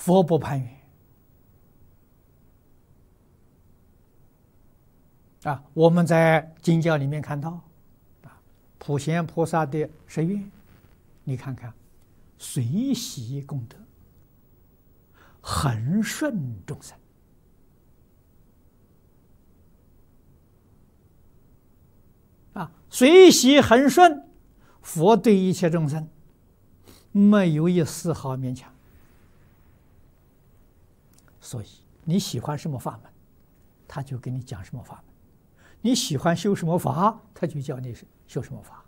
佛不攀缘啊。我们在经教里面看到啊，普贤菩萨的誓愿，你看看，随喜功德，恒顺众生啊，随喜恒顺，佛对一切众生没有一丝毫勉强。所以你喜欢什么法门，他就给你讲什么法门；你喜欢修什么法，他就教你修什么法。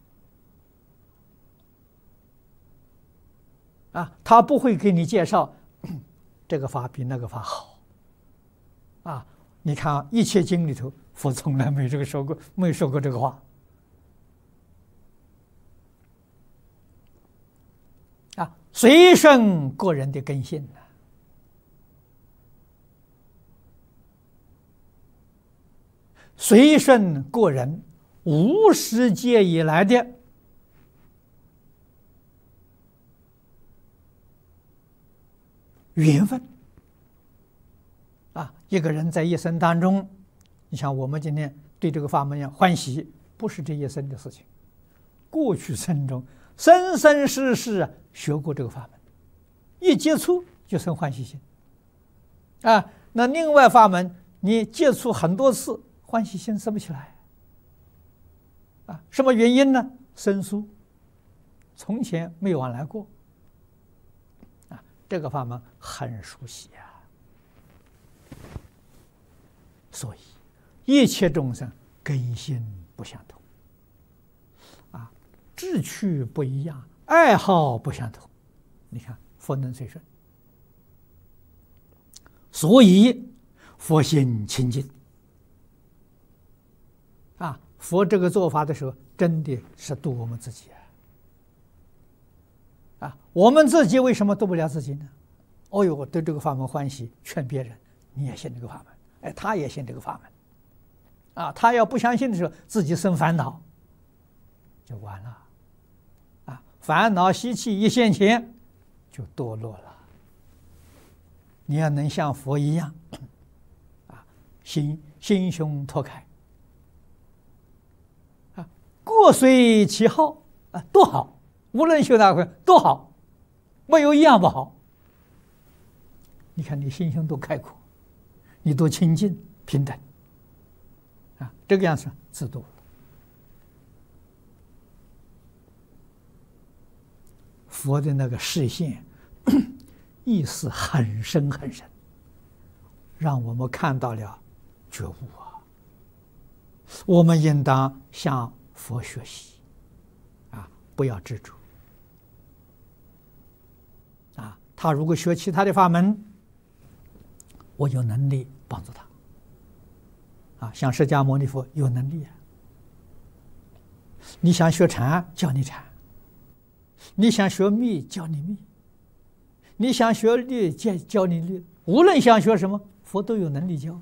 啊，他不会给你介绍这个法比那个法好。啊，你看《一切经》里头，佛从来没说过这个话。啊，随顺个人的根性呢。随顺个人无始劫以来的缘分啊！一个人在一生当中，你像我们今天对这个法门要欢喜，不是这一生的事情，过去生中生生世世学过这个法门，一接触就生欢喜心啊。那另外法门，你接触很多次，欢喜心生不起来啊。什么原因呢？生疏，从前没有往来过啊。这个法门很熟悉啊。所以一切众生根性不相同啊，志趣不一样，爱好不相同。你看佛能随顺，所以佛心清净啊。佛这个做法的时候，真的是度我们自己啊！我们自己为什么度不了自己呢？哦呦，对这个法门欢喜，劝别人你也信这个法门，哎，他也信这个法门啊。他要不相信的时候，自己生烦恼，就完了啊！烦恼习气一现前，就堕落了。你要能像佛一样啊，心胸拓开啊，各随其好啊，多好！无论修哪回多好，没有一样不好。你看你心胸多开阔，你多清净平等啊，这个样子自度。佛的那个示现意思很深很深，让我们看到了觉悟啊。我们应当向佛学习啊，不要执着啊。他如果学其他的法门，我有能力帮助他啊。像释迦牟尼佛有能力啊。你想学禅，教你禅；你想学密，教你密；你想学律，教你律。无论想学什么，佛都有能力教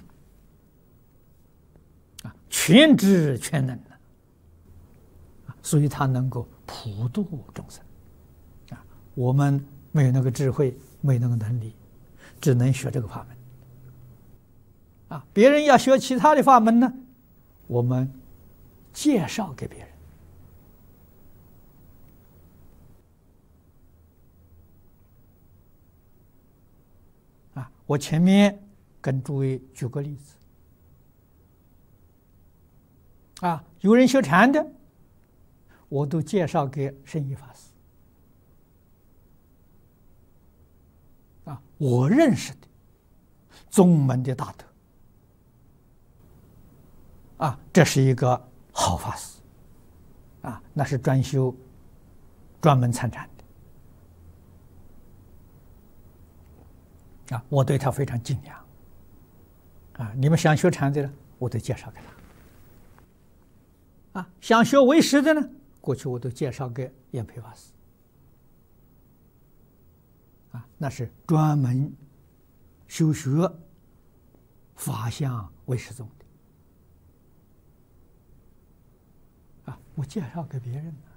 啊，全知全能的，所以他能够普度众生啊。我们没有那个智慧，没有那个能力，只能学这个法门啊。别人要学其他的法门呢，我们介绍给别人啊。我前面跟诸位举个例子啊，有人学禅的，我都介绍给圣依法师啊，我认识的宗门的大德啊，这是一个好法师啊，那是专门参禅的啊，我对他非常敬仰啊。你们想学禅的呢，我都介绍给他啊。想学唯识的呢，过去我都介绍给延培法师啊，那是专门修学法相唯识宗的啊，我介绍给别人了。